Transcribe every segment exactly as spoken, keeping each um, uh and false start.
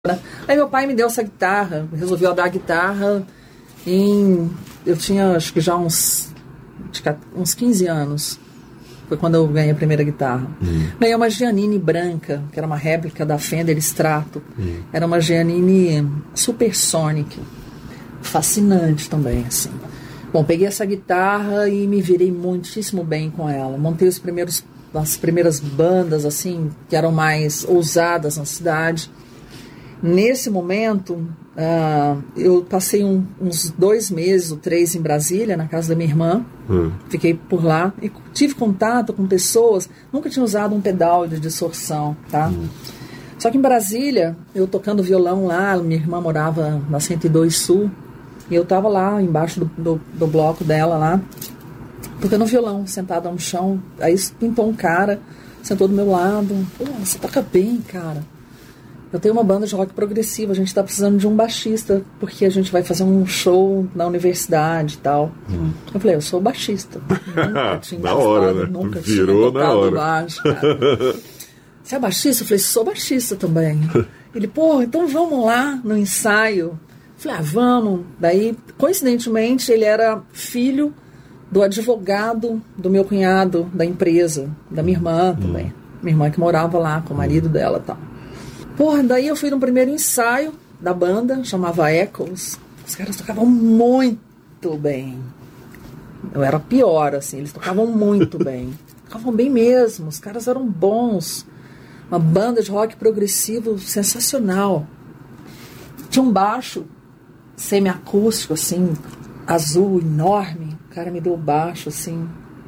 Aí meu pai me deu essa guitarra, resolveu dar a guitarra em... Eu tinha acho que já uns, uns quinze anos. Foi quando eu ganhei a primeira guitarra. Hum. Ganhei uma Giannini branca, que era uma réplica da Fender Strato. Hum. Era uma Giannini Supersonic. Fascinante também, assim. Bom, peguei essa guitarra e me virei muitíssimo bem com ela. Montei os primeiros, as primeiras bandas, assim, que eram mais ousadas na cidade. Nesse momento, uh, eu passei um, uns dois meses ou três em Brasília, na casa da minha irmã. Hum. Fiquei por lá e tive contato com pessoas. Nunca tinha usado um pedal de distorção, tá? Hum. Só que em Brasília, eu tocando violão lá, minha irmã morava na cento e dois Sul, e eu tava lá embaixo do, do, do bloco dela lá, tocando violão, sentada no chão. Aí pintou um cara, sentou do meu lado. Pô, você toca bem, cara. Eu tenho uma banda de rock progressivo, a gente tá precisando de um baixista, porque a gente vai fazer um show na universidade e tal. Hum. Eu falei, eu sou baixista. Nunca tinha na hora, né? Nunca Virou tinha na hora. Baixo, cara. Você é baixista? Eu falei, sou baixista também. Ele, pô, então vamos lá no ensaio. Eu falei, ah, vamos. Daí, coincidentemente, ele era filho do advogado do meu cunhado, da empresa, da minha irmã também. Hum. Minha irmã que morava lá com o marido dela e tal. Porra, daí eu fui no primeiro ensaio da banda, chamava Echoes. Os caras tocavam muito bem. Eu era pior, assim, eles tocavam muito bem. Tocavam bem mesmo, os caras eram bons. Uma banda de rock progressivo sensacional. Tinha um baixo semiacústico, assim, azul, enorme. O cara me deu baixo, assim.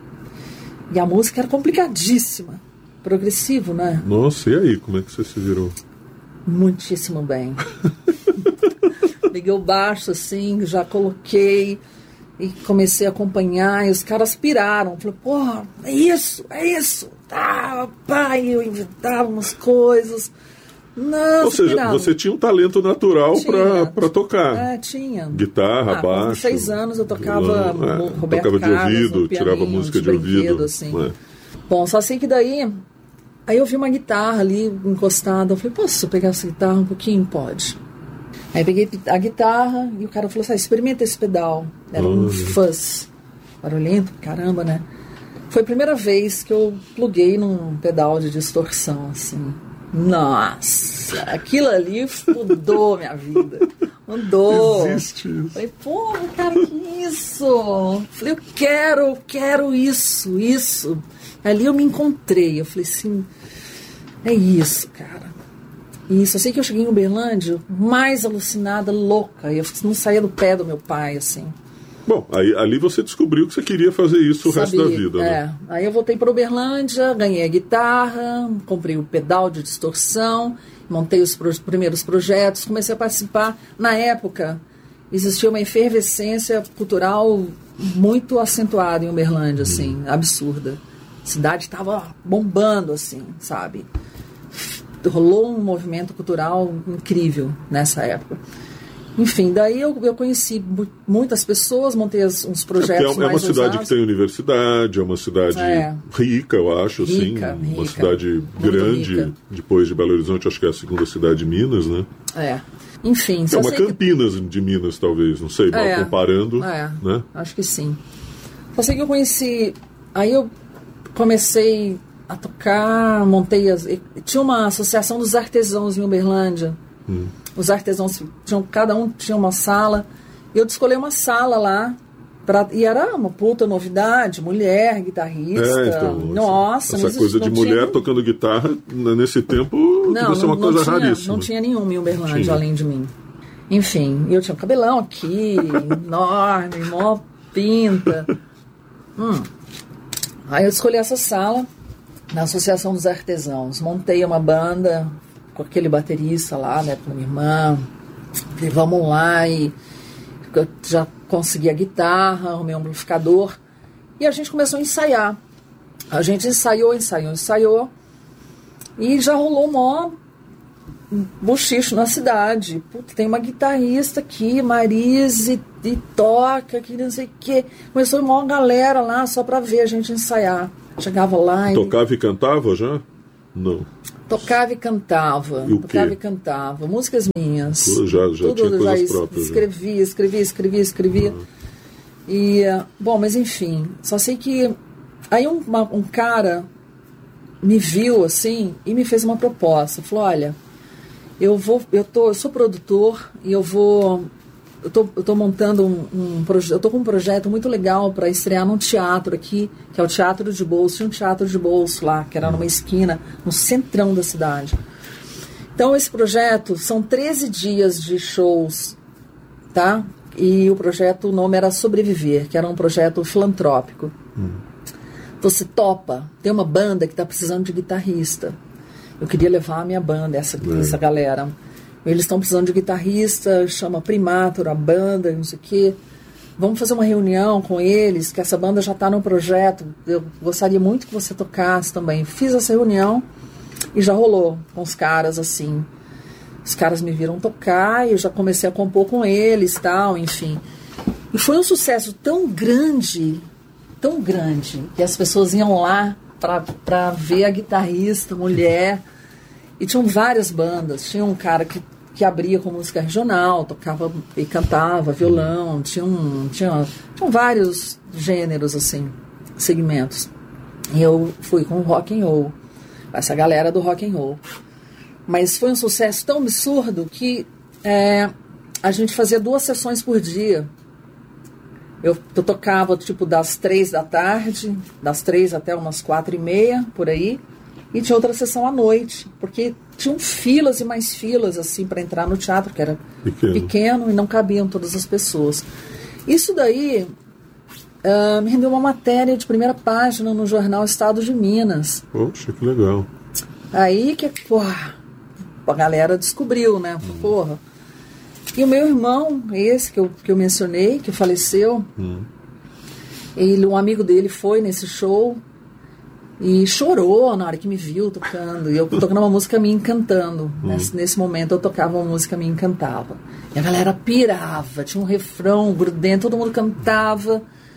E a música era complicadíssima. Progressivo, né? Nossa, e aí? Como é que você se virou? Muitíssimo bem. Liguei o baixo assim, já coloquei e comecei a acompanhar, e os caras piraram. Falei, porra, é isso, é isso. Tá, pai, eu inventava umas coisas. Não, ou seja, piraram. Você tinha um talento natural para tocar. É, tinha. Guitarra, ah, baixo. Com seis anos eu tocava violão, é, Roberto tocava Carlos, de ouvido, um tirava música de, de ouvido. Assim. É. Bom, só sei que daí... Aí eu vi uma guitarra ali encostada. Eu falei, posso pegar essa guitarra um pouquinho? Pode. Aí peguei a guitarra e o cara falou assim, ah, experimenta esse pedal. Era um fuzz. Barulhento, caramba, né? Foi a primeira vez que eu pluguei num pedal de distorção, assim. Nossa, aquilo ali mudou minha vida. Mudou. Existe isso. Falei, pô, cara, que isso? Falei, eu quero, eu quero isso, isso. Ali eu me encontrei, eu falei assim, é isso, cara. Isso, eu sei que eu cheguei em Uberlândia mais alucinada, louca, eu não saía do pé do meu pai, assim. Bom, aí, ali você descobriu que você queria fazer isso o resto da vida, né? É, aí eu voltei para Uberlândia, ganhei a guitarra, comprei o pedal de distorção, montei os pro, primeiros projetos, comecei a participar. Na época, existia uma efervescência cultural muito acentuada em Uberlândia, assim, hum. absurda. A cidade estava bombando, assim, sabe? Rolou um movimento cultural incrível nessa época. Enfim, daí eu, eu conheci muitas pessoas, montei as, uns projetos mais é, é uma cidade ousados. Que tem universidade, é uma cidade é. rica, eu acho, rica, assim, rica, uma cidade grande, rica. Depois de Belo Horizonte, acho que é a segunda cidade de Minas, né? É, enfim. É uma Campinas que... de Minas, talvez, não sei, é. mal comparando. É, né? Acho que sim. Só sei que eu conheci, aí eu comecei a tocar, montei as... Tinha uma associação dos artesãos em Uberlândia. Hum. Os artesãos, tinham, cada um tinha uma sala. E eu escolhi uma sala lá. Pra, e era uma puta novidade. Mulher, guitarrista. É, então, nossa, essa, essa coisa de mulher tinha... tocando guitarra, nesse tempo, não, devia ser uma não, coisa tinha, raríssima. Não tinha nenhuma em Uberlândia, além de mim. Enfim, eu tinha um cabelão aqui, enorme, mó pinta. Hum. Aí eu escolhi essa sala na Associação dos Artesãos. Montei uma banda com aquele baterista lá, né, com minha irmã. Falei, vamos lá, e eu já consegui a guitarra, o meu amplificador, e a gente começou a ensaiar. A gente ensaiou, ensaiou, ensaiou, e já rolou um maior bochicho na cidade. Puta, tem uma guitarrista aqui, Marise, e, e toca, que não sei o quê. Começou uma galera lá só pra ver a gente ensaiar. Chegava lá e... Tocava e cantava já? Não. Tocava e cantava. E o tocava quê? e cantava. Músicas minhas. Tudo já, já Tudo, tinha já coisas es- próprias. escrevia, escrevia, escrevia, escrevia. Uhum. E, eh, bom, mas enfim, só sei que aí um, uma- um cara me viu assim e me fez uma proposta. Falou, olha, eu vou, eu tô, eu sou produtor e eu vou, eu tô, eu tô montando um, um projeto, eu tô com um projeto muito legal para estrear num teatro aqui, que é o Teatro de Bolso. Tinha um teatro de bolso lá, que era numa esquina, no centrão da cidade. Então esse projeto são treze dias de shows, tá? E o projeto, o nome era Sobreviver, que era um projeto filantrópico. Hum. Você topa, tem uma banda que está precisando de guitarrista. Eu queria levar a minha banda, essa, é. essa galera. Eles estão precisando de guitarrista, chama Primator, a banda, não sei o quê. Vamos fazer uma reunião com eles, que essa banda já está no projeto. Eu gostaria muito que você tocasse também. Fiz essa reunião e já rolou com os caras assim. Os caras me viram tocar e eu já comecei a compor com eles, tal, enfim. E foi um sucesso tão grande, tão grande, que as pessoas iam lá para ver a guitarrista, mulher. E tinham várias bandas. Tinha um cara que, que abria com música regional, tocava e cantava violão. Tinha um, tinha, tinham vários gêneros, assim, segmentos. E eu fui com o rock and roll, essa galera do rock and roll. Mas foi um sucesso tão absurdo que é, a gente fazia duas sessões por dia. Eu, eu tocava tipo das três da tarde, das três até umas quatro e meia, por aí. E tinha outra sessão à noite, porque tinham filas e mais filas assim para entrar no teatro, que era pequeno. pequeno e não cabiam todas as pessoas. Isso daí uh, me rendeu uma matéria de primeira página no jornal Estado de Minas. Poxa, que legal. Aí que, porra, a galera descobriu, né? Hum. Porra. E o meu irmão, esse que eu, que eu mencionei, que faleceu, hum. ele, um amigo dele foi nesse show e chorou na hora que me viu tocando. E eu tocando uma música me encantando. Hum. Nesse, nesse momento eu tocava uma música me encantava. E a galera pirava, tinha um refrão grudento, todo mundo cantava.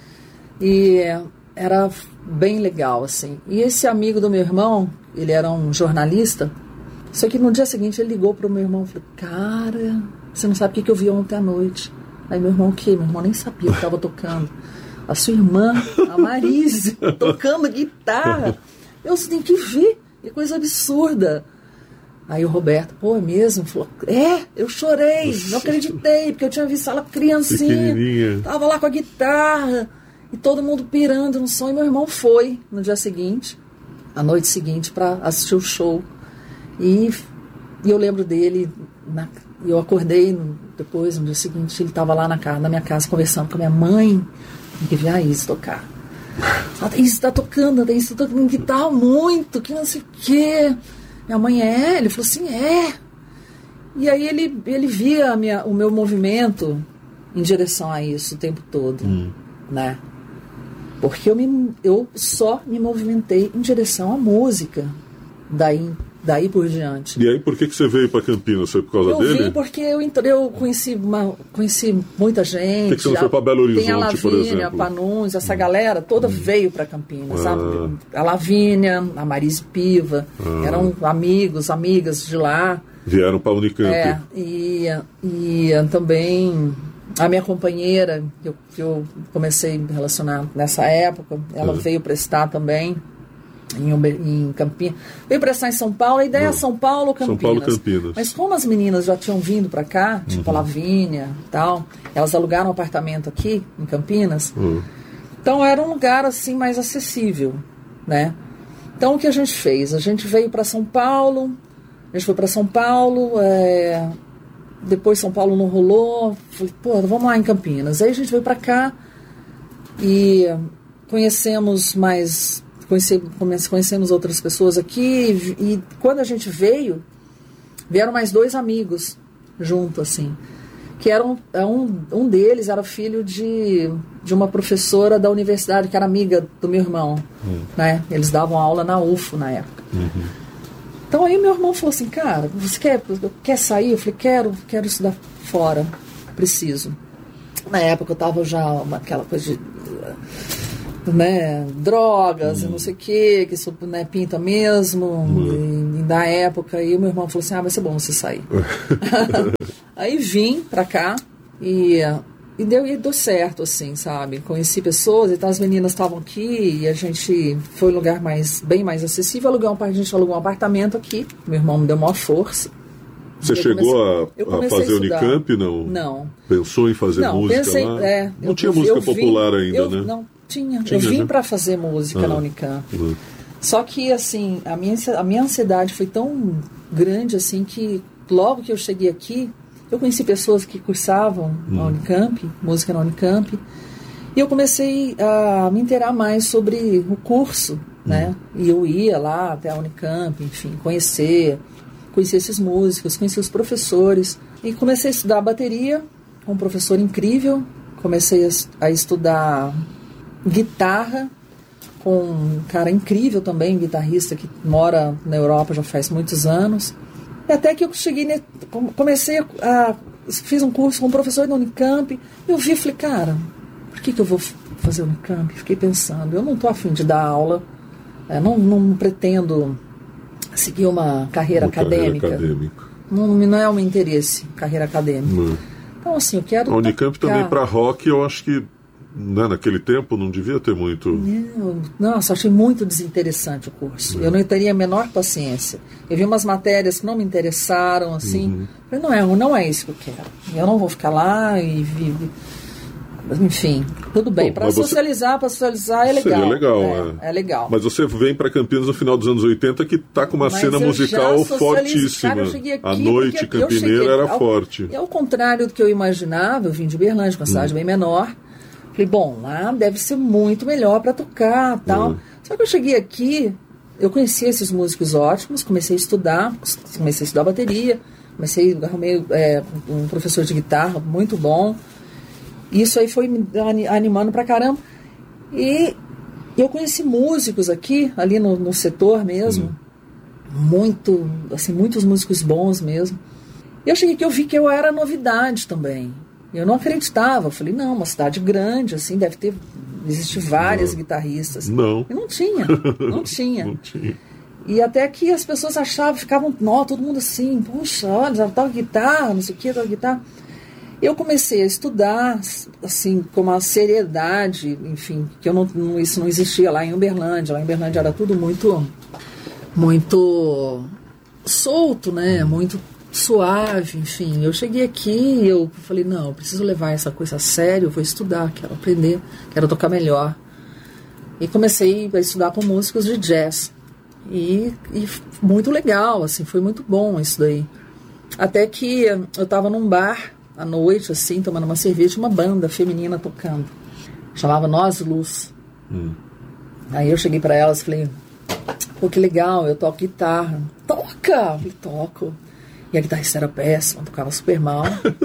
E era bem legal, assim. E esse amigo do meu irmão, ele era um jornalista, só que no dia seguinte ele ligou pro meu irmão e falou, cara, você não sabe o que, que eu vi ontem à noite. Aí meu irmão, o quê? Meu irmão nem sabia que estava tocando. A sua irmã, a Marise, tocando guitarra. Eu tenho que ver, que coisa absurda. Aí o Roberto, pô, é mesmo? Falou, é, eu chorei, não acreditei, porque eu tinha visto ela criancinha, tava lá com a guitarra, e todo mundo pirando no som. E meu irmão foi no dia seguinte, a noite seguinte, para assistir o show. E, e eu lembro dele, na, eu acordei no, depois, no dia seguinte, ele estava lá na, casa, na minha casa conversando com a minha mãe. Tem que ver a Isis tocar. A Isis está tocando, a Isis está tocando guitarra muito, que não sei o quê. Minha mãe é? Ele falou assim, é. E aí ele, ele via a minha, o meu movimento em direção a isso o tempo todo, hum. né? Porque eu, me, eu só me movimentei em direção à música. Daí Daí por diante. E aí, por que, que você veio para Campinas? Foi por causa eu dele? Eu vim porque eu, eu conheci, uma, conheci muita gente. Por que, que você não foi para Belo Horizonte, tem a Lavínia, por exemplo? A Panuns, essa hum. galera toda hum. veio para Campinas, ah. sabe? A Lavínia, a Marise Piva, ah. eram amigos, amigas de lá. Vieram para a Unicamp. É, e, e também a minha companheira, que eu, que eu comecei a me relacionar nessa época, ela ah. veio prestar também. Em, em Campinas. Veio prestar em São Paulo, a ideia Não. é São Paulo, Campinas. São Paulo, Campinas. Mas como as meninas já tinham vindo para cá, tipo uhum. a Lavínia e tal, elas alugaram um apartamento aqui em Campinas, uhum. então era um lugar assim mais acessível, né? Então o que a gente fez? A gente veio para São Paulo, a gente foi para São Paulo, é... depois São Paulo não rolou, falei, pô, vamos lá em Campinas. Aí a gente veio para cá e conhecemos mais... Conheci, conhecemos outras pessoas aqui e, e quando a gente veio, vieram mais dois amigos junto, assim, que eram, um, um deles era filho de, de uma professora da universidade, que era amiga do meu irmão, uhum. né? Eles davam aula na U F O na época. Uhum. Então aí meu irmão falou assim, cara, você quer, quer sair? Eu falei, quero, quero estudar fora, preciso. Na época eu tava já, aquela coisa de... né, drogas hum. e não sei o que, que isso, né, pinta mesmo, hum. e, e da época, e o meu irmão falou assim, ah, vai ser bom você sair. Aí vim pra cá e, e, deu, e deu certo, assim, sabe, conheci pessoas, então as meninas estavam aqui e a gente foi um lugar mais, bem mais acessível, aluguei um, a gente alugou um apartamento aqui, meu irmão me deu maior força. Você eu chegou comecei, a, a fazer a Unicamp, não? Não. Pensou em fazer não, música pensei, lá? É, não eu, tinha eu, música eu popular vim, ainda, eu, né? Não, tinha. tinha eu vim né? para fazer música ah, na Unicamp. Ah. Só que, assim, a minha, a minha ansiedade foi tão grande, assim, que logo que eu cheguei aqui, eu conheci pessoas que cursavam hum. na Unicamp, música na Unicamp, e eu comecei a me inteirar mais sobre o curso, hum. né? E eu ia lá até a Unicamp, enfim, conhecer... Conheci esses músicos, conheci os professores e comecei a estudar bateria com um professor incrível. Comecei a, a estudar guitarra com um cara incrível também, um guitarrista que mora na Europa já faz muitos anos. E até que eu cheguei, comecei a... Fiz um curso com um professor da Unicamp e eu vi e falei, cara, por que, que eu vou fazer Unicamp? Fiquei pensando, eu não estou a fim de dar aula, é, não, não pretendo... seguir uma carreira uma acadêmica. Carreira acadêmica. Não, não é o meu interesse, carreira acadêmica. Não. Então, assim, eu quero... A Unicamp tocar. Também para rock, eu acho que né, naquele tempo não devia ter muito... Não, nossa, achei muito desinteressante o curso. Uhum. Eu não teria a menor paciência. Eu vi umas matérias que não me interessaram, assim. Uhum. Falei, não é, não é isso que eu quero. Eu não vou ficar lá e... e enfim, tudo bem. Para socializar, você... para socializar é legal. Seria legal, é, é. é legal. Mas você vem para Campinas no final dos anos oitenta que está com uma Mas cena musical fortíssima. Cara, eu cheguei aqui a noite campineira cheguei, era ao, forte. E ao contrário do que eu imaginava, eu vim de Uberlândia, uma cidade hum. bem menor. Falei, bom, lá deve ser muito melhor para tocar, tal. Hum. Só que eu cheguei aqui, eu conheci esses músicos ótimos, comecei a estudar, comecei a estudar bateria, comecei, arrumei é, um professor de guitarra muito bom. Isso aí foi me animando pra caramba. E eu conheci músicos aqui, ali no, no setor mesmo. Hum. Muito, assim, muitos músicos bons mesmo. E eu cheguei aqui, eu vi que eu era novidade também. Eu não acreditava. Eu falei, não, uma cidade grande, assim, deve ter... Existem várias não. guitarristas. Não. E não tinha, não tinha. Não tinha. E até que as pessoas achavam, ficavam, nó, todo mundo assim, puxa, olha, já toca guitarra, não sei o que, toca guitarra. Eu comecei a estudar, assim, com uma seriedade, enfim, que eu não, não, isso não existia lá em Uberlândia. Lá em Uberlândia era tudo muito, muito solto, né? Muito suave, enfim. Eu cheguei aqui e eu falei, não, eu preciso levar essa coisa a sério, eu vou estudar, quero aprender, quero tocar melhor. E comecei a estudar com músicos de jazz. E, e muito legal, assim, foi muito bom isso daí. Até que eu estava num bar à noite, assim, tomando uma cerveja, uma banda feminina tocando. Chamava Nós Luz. Hum. Aí eu cheguei para elas e falei, pô, que legal, eu toco guitarra. Toca! Eu falei, toco. E a guitarrista era péssima, tocava super mal.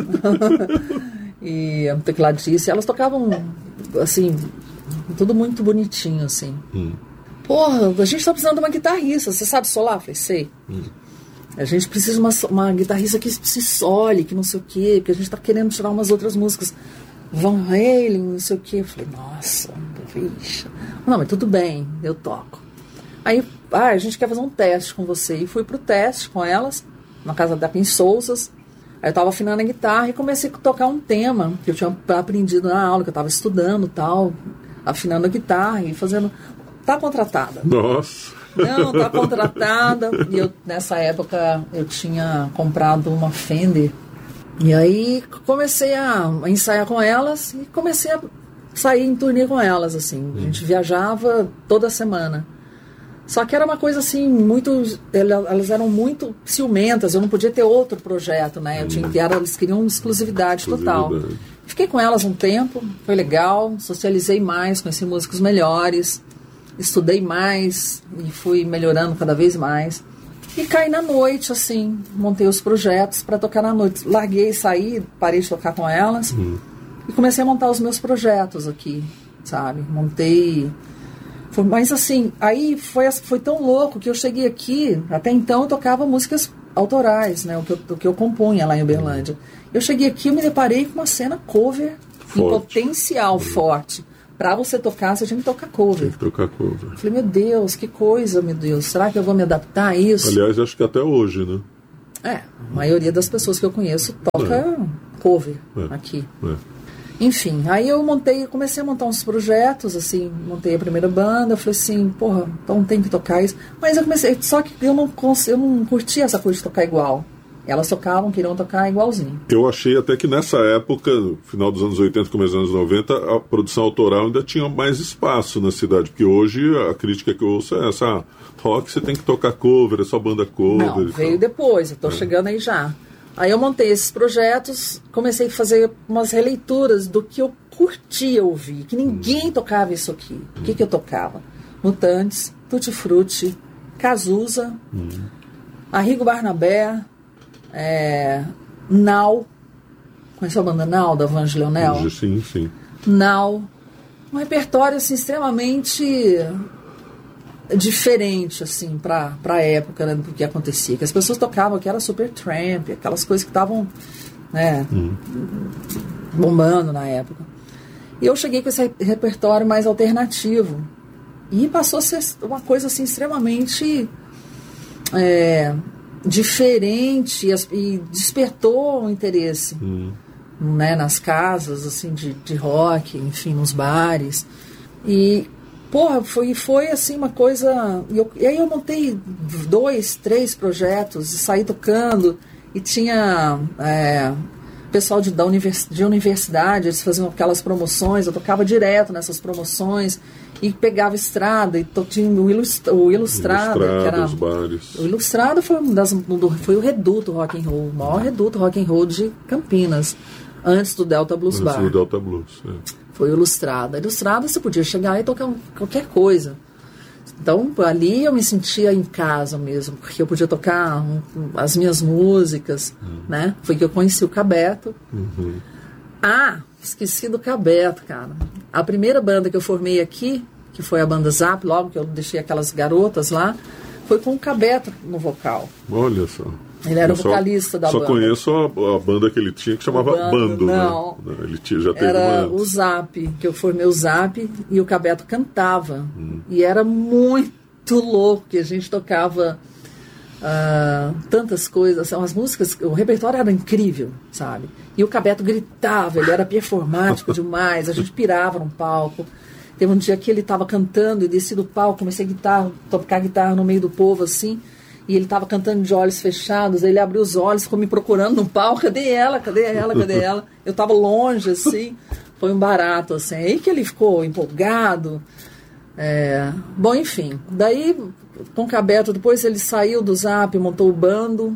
E a tecladista, elas tocavam, assim, tudo muito bonitinho, assim. Hum. Porra, a gente tá precisando de uma guitarrista, você sabe solar? Eu falei, sei. Hum. A gente precisa de uma, uma guitarrista que se sole, que não sei o quê, porque a gente tá querendo tirar umas outras músicas. Van Halen, não sei o quê. Eu falei, nossa, vixe. Não, mas tudo bem, eu toco. Aí, ah, a gente quer fazer um teste com você. E fui pro teste com elas, na casa da Pin Sousas. Aí eu tava afinando a guitarra e comecei a tocar um tema que eu tinha aprendido na aula, que eu tava estudando e tal, afinando a guitarra e fazendo... Tá contratada. Nossa! Não, tá contratada. E eu, nessa época, eu tinha comprado uma Fender. E aí comecei a ensaiar com elas e comecei a sair em turnê com elas, assim. A gente viajava toda semana. Só que era uma coisa assim, muito... Elas eram muito ciumentas, eu não podia ter outro projeto, né? Eu tinha que... Elas queriam exclusividade, exclusividade total. Fiquei com elas um tempo, foi legal, socializei mais, conheci músicos melhores, estudei mais e fui melhorando cada vez mais. E caí na noite, assim, montei os projetos para tocar na noite. Larguei, saí, parei de tocar com elas uhum. e comecei a montar os meus projetos aqui, sabe? Montei... Foi, mas assim, aí foi, foi tão louco que eu cheguei aqui, até então eu tocava músicas autorais, né? O que eu, o que eu compunha lá em Uberlândia. Eu cheguei aqui e me deparei com uma cena cover forte. Em potencial uhum. forte. Pra você tocar, você tinha que tocar cover. Tem que tocar cover. Eu falei, meu Deus, que coisa, meu Deus. Será que eu vou me adaptar a isso? Aliás, acho que até hoje, né? É, a maioria das pessoas que eu conheço toca é. cover é. aqui. É. Enfim, aí eu montei, comecei a montar uns projetos, assim, montei a primeira banda, eu falei assim, porra, então tem que tocar isso. Mas eu comecei, só que eu não, eu não curtia essa coisa de tocar igual. Elas tocavam, queriam tocar igualzinho. Eu achei até que nessa época, no final dos anos oitenta, começo dos anos noventa, a produção autoral ainda tinha mais espaço na cidade, porque hoje a crítica que eu ouço é essa, ah, rock você tem que tocar cover, é só banda cover. Não, veio depois, eu tô é. chegando aí já. Aí eu montei esses projetos, comecei a fazer umas releituras do que eu curtia ouvir, que ninguém hum. tocava isso aqui. O hum. que que eu tocava? Mutantes, Tutti Frutti, Cazuza, hum. Arrigo Barnabé, é, Now, conheceu a banda Now, da Vange Leonel? Sim, sim. Now, um repertório assim, extremamente diferente assim, para a época, né, do que acontecia, que as pessoas tocavam que era super tramp, aquelas coisas que estavam, né, hum. bombando na época. E eu cheguei com esse repertório mais alternativo e passou a ser uma coisa assim extremamente é, diferente e, e despertou o interesse hum. né, nas casas assim, de, de rock, enfim, nos bares. E porra, foi, foi assim uma coisa... E, eu, e aí eu montei dois, três projetos e saí tocando. E tinha é, pessoal de, da univers, de universidade, eles faziam aquelas promoções, eu tocava direto nessas promoções. E pegava estrada, e to, tinha o, ilust, o Ilustrado, Ilustrado, que era... os bares. O Ilustrado foi, uma das, foi o reduto rock and roll, o maior reduto rock and roll de Campinas, antes do Delta Blues antes Bar. do Delta Blues, é. Foi o Ilustrado. A Ilustrada você podia chegar e tocar qualquer coisa. Então, ali eu me sentia em casa mesmo, porque eu podia tocar um, as minhas músicas, uhum. né? Foi que eu conheci o Cabeto. Uhum. Ah, esqueci do Cabeto, cara. A primeira banda que eu formei aqui, que foi a banda Zap, logo que eu deixei aquelas garotas lá, foi com o Cabeto no vocal. Olha só. Ele era eu o vocalista só, da só banda. Só conheço a, a banda que ele tinha, que chamava banda, Bando, não, né? Ele tinha, já teve era uma... o Zap, que eu formei o Zap, e o Cabeto cantava. Hum. E era muito louco, que a gente tocava uh, tantas coisas, as músicas, o repertório era incrível, sabe? E o Cabeto gritava, ele era performático demais, a gente pirava no palco. Teve um dia que ele estava cantando e desci do palco, comecei a guitarra, tocar guitarra no meio do povo, assim, e ele estava cantando de olhos fechados, aí ele abriu os olhos, ficou me procurando no palco, cadê ela, cadê ela, cadê ela? Eu estava longe, assim, foi um barato, assim. Aí que ele ficou empolgado. É... Bom, enfim, daí, com o Cabeto, depois ele saiu do Zap, montou o bando,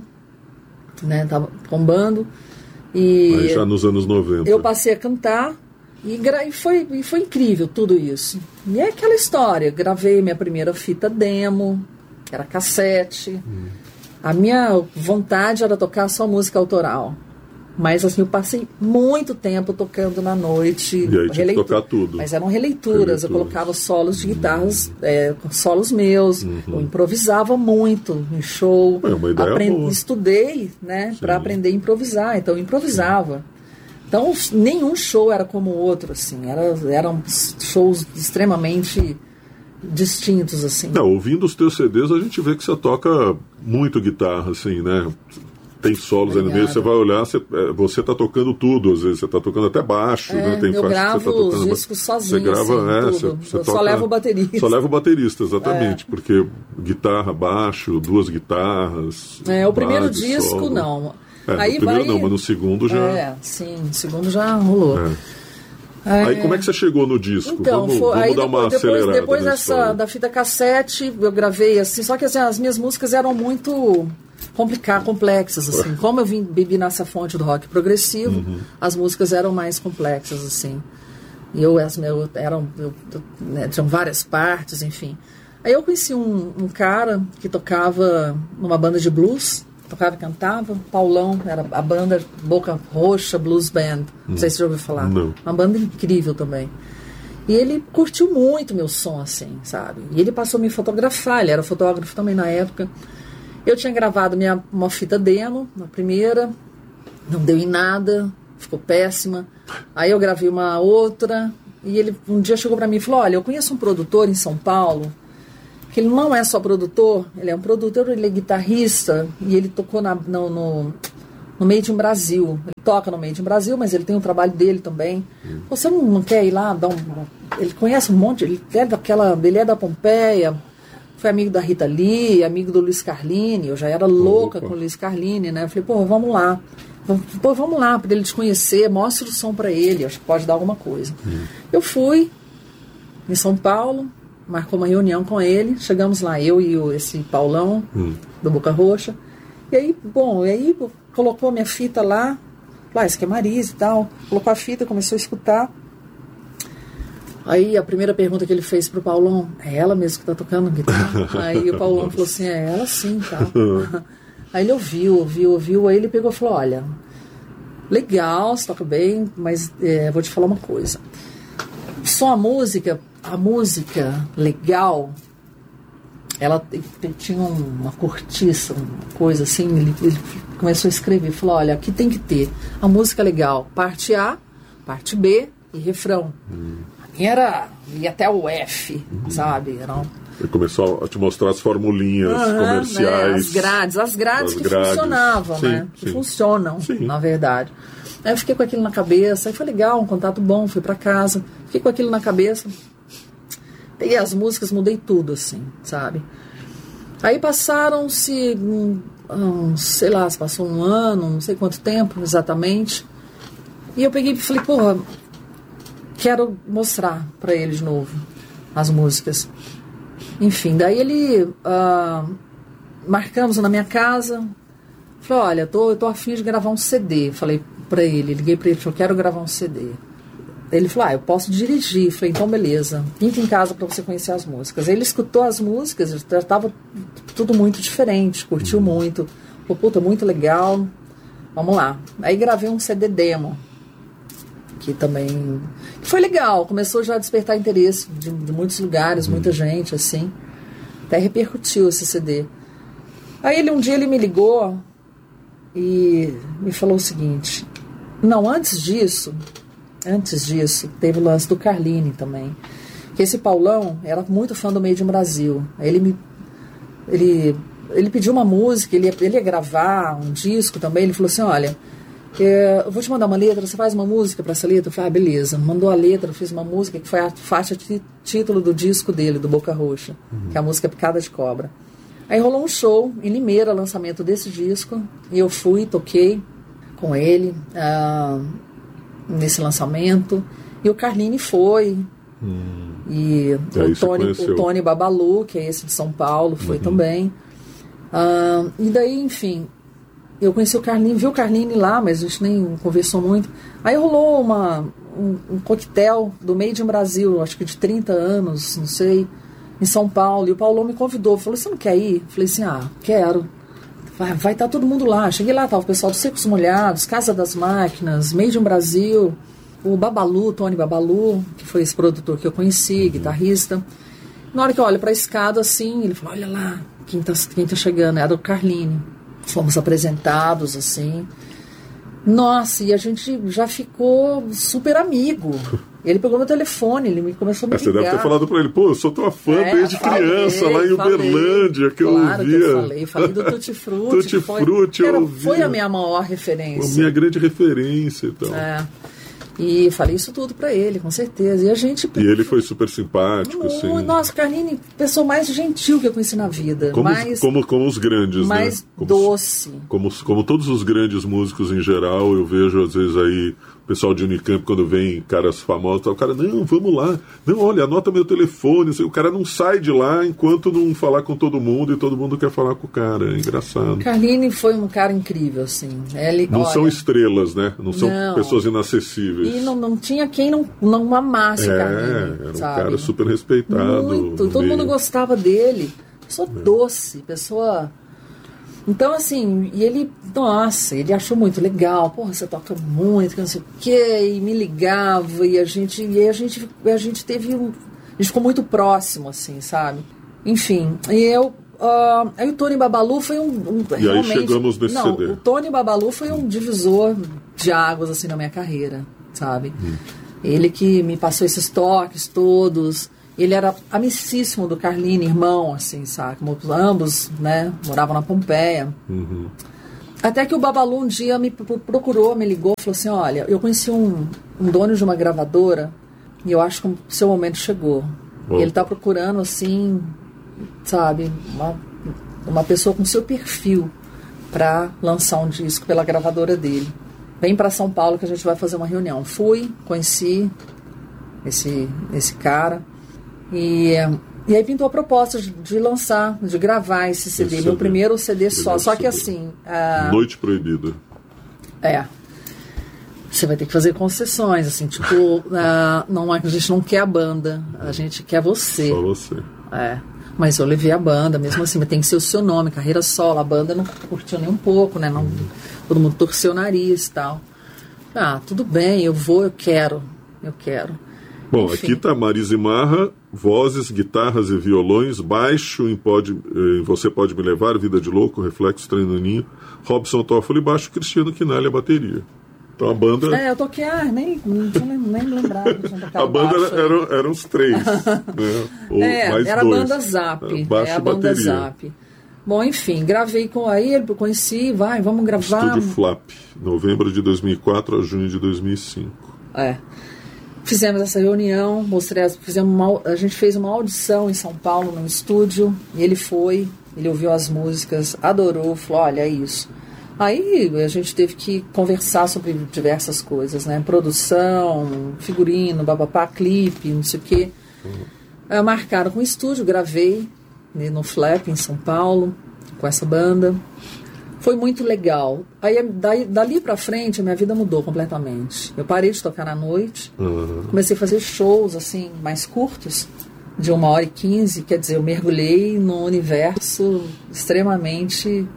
né, tava com o bando, e... Aí já nos anos noventa. Eu passei a cantar, e, gra... e, foi, e foi incrível tudo isso. E é aquela história, gravei minha primeira fita demo, que era cassete. Hum. A minha vontade era tocar só música autoral. Mas assim, eu passei muito tempo tocando na noite. E aí tinha que tocar tudo. Mas eram releituras. releituras. Eu colocava solos de guitarras, hum. é, solos meus. Uhum. Eu improvisava muito em show. É uma ideia Aprendi, boa. Estudei, né, para aprender a improvisar. Então eu improvisava. Então nenhum show era como o outro, assim. Era, eram shows extremamente distintos, assim. Não, ouvindo os teus C Ds, a gente vê que você toca muito guitarra, assim, né? Tem solos aí no meio, você vai olhar, você, você tá tocando tudo, às vezes você tá tocando até baixo, é, né? Tem eu gravo você tá tocando os discos sozinho, você grava, assim, é, tudo. você, você eu toca, só levo o baterista. Só levo o baterista, exatamente, é. Porque guitarra, baixo, duas guitarras. É, o primeiro base, disco, solo. não. É, aí no primeiro vai... não, mas no segundo já... É, sim, no segundo já rolou. É. É... Aí como é que você chegou no disco? Então, vamos foi, vamos aí dar depois, uma depois, acelerada depois dessa, da fita cassete, eu gravei assim, só que assim, as minhas músicas eram muito complicadas, complexas, assim. Como eu vim, bebi nessa fonte do rock progressivo, uhum. as músicas eram mais complexas, assim. E eu, as, eu, eram, eu, né, tinham várias partes, enfim. Aí eu conheci um, um cara que tocava numa banda de blues, tocava e cantava, Paulão, era a banda Boca Roxa Blues Band, não hum. sei se você já ouviu falar. Não. Uma banda incrível também. E ele curtiu muito meu som, assim, sabe? E ele passou a me fotografar, ele era fotógrafo também na época. Eu tinha gravado minha, uma fita demo, na primeira, não deu em nada, ficou péssima. Aí eu gravei uma outra, e ele um dia chegou para mim e falou, olha, eu conheço um produtor em São Paulo, que ele não é só produtor, ele é um produtor, ele é guitarrista, e ele tocou na, no, no, no Made in Brasil. Ele toca no Made in Brasil, mas ele tem um trabalho dele também. Hum. Você não, não quer ir lá dar um... Ele conhece um monte, ele é daquela, ele é da Pompeia, foi amigo da Rita Lee, amigo do Luiz Carlini, eu já era louca Opa. com o Luiz Carlini, né? Eu falei, pô, vamos lá. Pô, vamos lá, para ele te conhecer, mostra o som para ele, acho que pode dar alguma coisa. Hum. Eu fui em São Paulo, marcou uma reunião com ele, chegamos lá, eu e o, esse Paulão, hum. do Boca Roxa, e aí, bom, e aí colocou a minha fita lá, lá, isso aqui é Marisa e tal, colocou a fita, começou a escutar, aí a primeira pergunta que ele fez pro Paulão, é ela mesmo que tá tocando guitarra? Aí o Paulão falou assim, é ela sim, tá. Aí ele ouviu, ouviu, ouviu, aí ele pegou e falou, olha, legal, você toca bem, mas é, vou te falar uma coisa, só a música... A música legal, ela tinha uma cortiça, uma coisa assim, ele, ele começou a escrever, falou, olha, aqui tem que ter a música legal, parte A, parte B e refrão. Hum. A minha era, ia até o F, hum. sabe? Era um... Ele começou a te mostrar as formulinhas uhum, comerciais. Né, as grades, as grades as que grades. funcionavam, sim, né? Sim. Que funcionam, sim. na verdade. Aí eu fiquei com aquilo na cabeça, aí foi legal, um contato bom, fui pra casa, fiquei com aquilo na cabeça. Peguei as músicas, mudei tudo, assim, sabe? Aí passaram-se, um, um, sei lá, se passou um ano, não sei quanto tempo exatamente. E eu peguei e falei, porra, quero mostrar pra ele de novo as músicas. Enfim, daí ele, uh, marcamos na minha casa, falei, olha, tô, eu tô afim de gravar um C D. Falei pra ele, liguei pra ele, falei, eu quero gravar um C D. Ele falou, ah, eu posso dirigir. Falei, então beleza, pinta em casa para você conhecer as músicas. Aí ele escutou as músicas, já estava tudo muito diferente, curtiu muito. Falei, puta, muito legal, vamos lá. Aí gravei um C D demo, que também que foi legal, começou já a despertar interesse de, de muitos lugares, muita gente, assim. Até repercutiu esse C D. Aí ele, um dia ele me ligou e me falou o seguinte, não, antes disso... Antes disso, teve o lance do Carlini também. Que esse Paulão era muito fã do Made in Brasil. Aí ele me... Ele, ele pediu uma música, ele ia, ele ia gravar um disco também. Ele falou assim, olha, é, eu vou te mandar uma letra, você faz uma música para essa letra? Eu falei, ah, beleza. Mandou a letra, eu fiz uma música que foi a faixa de título do disco dele, do Boca Roxa. Uhum. Que é a música Picada de Cobra. Aí rolou um show em Limeira, lançamento desse disco. E eu fui, toquei com ele... Uh, nesse lançamento, e o Carlini foi, hum. e o Tony, o Tony Babalu, que é esse de São Paulo, foi uhum. também, uh, e daí, enfim, eu conheci o Carlini, vi o Carlini lá, mas a gente nem conversou muito, aí rolou uma, um, um coquetel do Made in Brasil, acho que de trinta anos, não sei, em São Paulo, e o Paulão me convidou, falou, você não quer ir? Eu falei assim, ah, quero. Vai estar tá todo mundo lá. Cheguei lá, tava o pessoal dos Secos Molhados, Casa das Máquinas, Made in Brasil, o Babalu, Tony Babalu, que foi esse produtor que eu conheci, uhum. guitarrista. Na hora que eu olho para a escada, assim, ele falou, olha lá, quem tá, quem tá chegando? Era o Carlini. Fomos apresentados, assim. Nossa, e a gente já ficou super amigo. Ele pegou meu telefone, ele me começou a me ligar. Você deve ter falado pra ele, pô, eu sou tua fã é, desde falei, criança, lá em Uberlândia, que claro eu ouvia. Que eu falei, falei do Tutti Frutti. Tutti Frutti, eu ouvia. Foi a minha maior referência. A minha grande referência, então. É. E falei isso tudo pra ele, com certeza. E a gente... E ele foi super simpático, oh, assim. Nossa, Carlini, pessoa mais gentil que eu conheci na vida. Como, mais, como, como os grandes, mais né? Como, doce. Como, como todos os grandes músicos em geral, eu vejo às vezes aí... O pessoal de Unicamp, quando vem caras famosos, o cara, não, vamos lá. Não, olha, anota meu telefone. O cara não sai de lá enquanto não falar com todo mundo e todo mundo quer falar com o cara. É engraçado. Carlini foi um cara incrível, assim. Ele, não olha, são estrelas, né? Não são não. pessoas inacessíveis. E não, não tinha quem não, não amasse é, o Carlini, era um sabe? cara super respeitado. Muito. Todo meio. mundo gostava dele. Pessoa é. doce, pessoa... Então, assim, e ele, nossa, ele achou muito legal, porra, você toca muito, que não sei o quê, e me ligava, e a gente, e a gente, a gente teve um, a gente ficou muito próximo, assim, sabe? Enfim, e eu, uh, aí o Tony Babalu foi um, um e realmente... aí chegamos nesse não, C D. O Tony Babalu foi um divisor de águas, assim, na minha carreira, sabe? Hum. Ele que me passou esses toques todos. Ele era amicíssimo do Carlino, irmão, assim, sabe? Ambos, né, moravam na Pompeia. Uhum. Até que o Babalu um dia me procurou, me ligou, falou assim, olha, eu conheci um, um dono de uma gravadora e eu acho que o seu momento chegou. Oh. E ele está procurando, assim, sabe, uma, uma pessoa com seu perfil para lançar um disco pela gravadora dele. Vem para São Paulo que a gente vai fazer uma reunião. Fui, conheci esse, esse cara e, e aí pintou a proposta de, de lançar, de gravar esse C D. Esse Meu C D. Primeiro C D só. Só que assim... A... Noite Proibida. É. Você vai ter que fazer concessões, assim, tipo, uh, não, a gente não quer a banda, a gente quer você. Só você. É. Mas eu levei a banda, mesmo assim, mas tem que ser o seu nome, carreira solo. A banda não curtiu nem um pouco, né? Não, uhum. Todo mundo torceu o nariz e tal. Ah, tudo bem, eu vou, eu quero. Eu quero. Bom, Enfim. Aqui está Marise Marra, vozes, guitarras e violões, baixo em, pode, em Você Pode Me Levar, Vida de Louco, Reflexo, Trem no Ninho, Robson Toffoli, baixo, Cristiano Quinalha, bateria. Então a banda... É, eu toquei, ah, nem, nem, nem me lembrava que tinha tocado a banda baixo. Eram, eram os três, né? Ou é, mais era dois. a banda Zap. Baixo é a banda bateria. Zap. Bom, enfim, gravei com aí, ele conheci, vai, vamos gravar. Estúdio Flap, novembro de dois mil e quatro a junho de dois mil e cinco. É. Fizemos essa reunião, mostrei, fizemos uma, a gente fez uma audição em São Paulo, num estúdio, e ele foi, ele ouviu as músicas, adorou, falou, olha, é isso. Aí a gente teve que conversar sobre diversas coisas, né? Produção, figurino, babapá, clipe, não sei o quê. Uhum. Marcaram com o estúdio, gravei né, no Flap, em São Paulo, com essa banda. Foi muito legal. Aí daí, dali pra frente a minha vida mudou completamente. Eu parei de tocar na noite, uhum. comecei a fazer shows assim, mais curtos, de uma hora e quinze, quer dizer, eu mergulhei num universo extremamente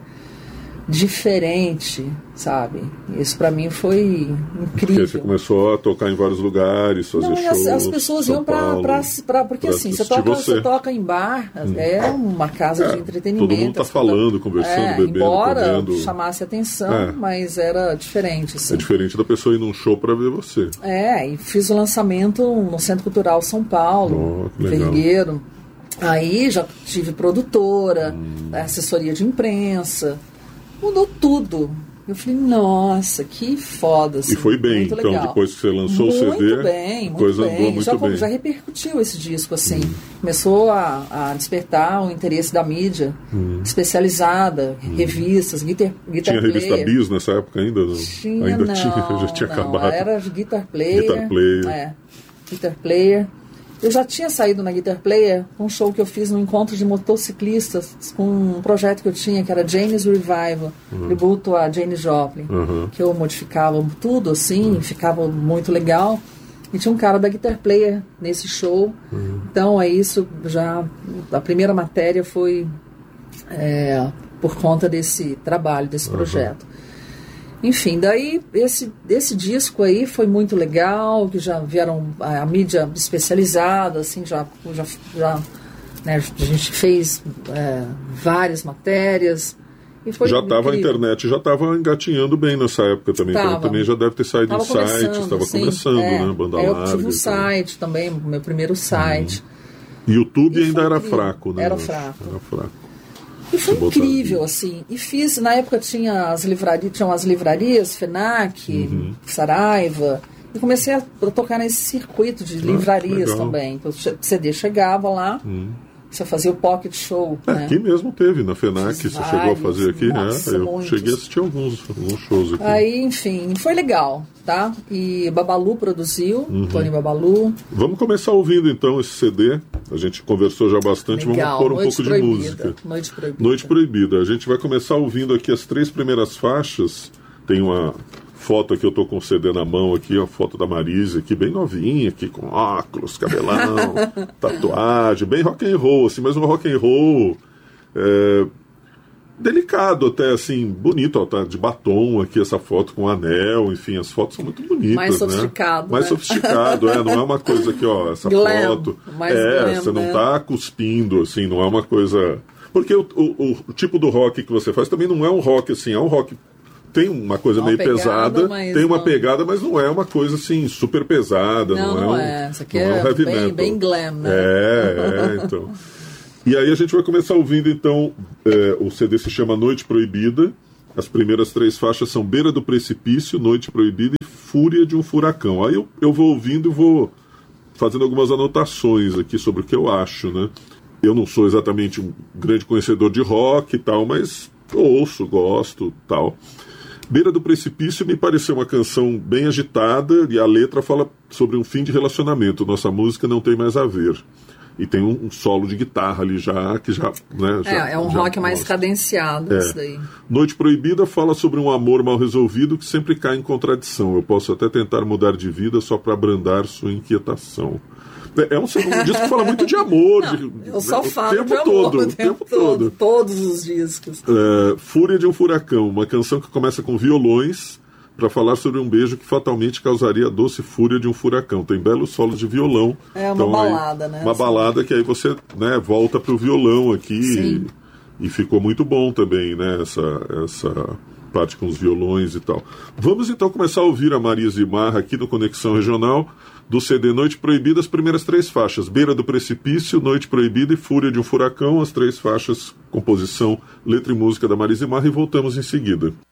diferente, sabe? Isso pra mim foi incrível. Porque você começou a tocar em vários lugares, fazer Não, shows. As, as pessoas iam pra, pra, pra... Porque pra assim, você toca, você. você toca em bar, hum. é uma casa é, de entretenimento. Todo mundo tá falando, conversando, é, bebendo, embora comendo. chamasse atenção, é. mas era diferente, assim. É diferente da pessoa ir num show pra ver você. É, e fiz o lançamento no Centro Cultural São Paulo, oh, Vergueiro. Aí já tive produtora, hum. assessoria de imprensa... Mudou tudo. Eu falei, nossa, que foda. Assim, e foi bem, muito então, legal. depois que você lançou muito o C D, muito bem, muito coisa bem. andou muito já, bem. Já repercutiu esse disco, assim. Hum. Começou a, a despertar o interesse da mídia hum. especializada, hum. revistas, Guitar, guitar Tinha Player. Revista Bis nessa época ainda? Não? Tinha, ainda não, tinha, já tinha não, acabado. Era Guitar Player. Guitar Player. É, Guitar Player. Eu já tinha saído na Guitar Player com um show que eu fiz no encontro de motociclistas com um projeto que eu tinha, que era Janis Revival, uhum. tributo a Janis Joplin, uhum. que eu modificava tudo assim, uhum. ficava muito legal. E tinha um cara da Guitar Player nesse show. Uhum. Então, é isso, já a primeira matéria foi é, por conta desse trabalho, desse uhum. projeto. Enfim, daí esse, esse disco aí foi muito legal, que já vieram a, a mídia especializada, assim, já, já, já né, a gente fez é, várias matérias. E foi já estava a internet, já estava engatinhando bem nessa época também, tava. Então também já deve ter saído tava em sites, estava começando, é, né, banda eu larga. Eu tive um site também, meu primeiro site. Hum. YouTube e ainda era incrível. fraco, né? Era fraco. Era fraco. E foi incrível, assim. E fiz, na época tinha as livrarias, tinham as livrarias, FENAC, uhum. Saraiva. E comecei a tocar nesse circuito de livrarias ah, também. Então, o C D chegava lá, uhum. você fazia o pocket show. É, né? Aqui mesmo teve, na FENAC, você vários, chegou a fazer aqui, nossa, né? Eu muitos. cheguei a assistir alguns, alguns shows aqui. Aí, enfim, foi legal, tá? E Babalu produziu, uhum. Tony Babalu. Vamos começar ouvindo então esse C D. A gente conversou já bastante, legal. Vamos pôr um Noite pouco proibida. de música. Noite Proibida. Noite Proibida. A gente vai começar ouvindo aqui as três primeiras faixas. Tem uma foto aqui, eu tô com o C D na mão aqui, a foto da Marise aqui, bem novinha, aqui com óculos, cabelão, tatuagem, bem rock and roll, assim, mas um rock and roll é, delicado até, assim, bonito, ó, tá de batom aqui essa foto com anel, enfim, as fotos são muito bonitas, mais né? sofisticado, mais né? sofisticado, é, não é uma coisa que, ó, essa glam, foto, mais é, glam, você não né? tá cuspindo, assim, não é uma coisa, porque o, o, o tipo do rock que você faz também não é um rock, assim, é um rock tem uma coisa uma meio pegada, pesada, tem uma não... pegada, mas não é uma coisa assim super pesada. Não, não, não é, um, é. Isso aqui não é, é um heavy bem, metal. bem glam, né? É, é, então. E aí a gente vai começar ouvindo, então, é, o C D se chama Noite Proibida. As primeiras três faixas são Beira do Precipício, Noite Proibida e Fúria de um Furacão. Aí eu, eu vou ouvindo e vou fazendo algumas anotações aqui sobre o que eu acho, né? Eu não sou exatamente um grande conhecedor de rock e tal, mas ouço, gosto tal. Beira do Precipício me pareceu uma canção bem agitada e a letra fala sobre um fim de relacionamento. Nossa música não tem mais a ver. E tem um, um solo de guitarra ali já, que já... Né, já é, é um já rock mais mostra. cadenciado, É. isso daí. Noite Proibida fala sobre um amor mal resolvido que sempre cai em contradição. Eu posso até tentar mudar de vida só para abrandar sua inquietação. É, é um segundo disco que fala muito de amor. Não, de, eu só né, falo o tempo de amor todo, o tempo, tempo todo. todo. Todos os discos. É, Fúria de um Furacão, uma canção que começa com violões para falar sobre um beijo que fatalmente causaria a doce fúria de um furacão. Tem belos solos de violão. É uma então, balada, aí, né? Uma assim. balada que aí você, né, volta pro violão aqui e, e ficou muito bom também, né, essa, essa parte com os violões e tal. Vamos então começar a ouvir a Marisa e Marra aqui no Conexão Regional, do C D Noite Proibida, as primeiras três faixas, Beira do Precipício, Noite Proibida e Fúria de um Furacão, as três faixas, composição, letra e música da Marisa e Marra, e voltamos em seguida.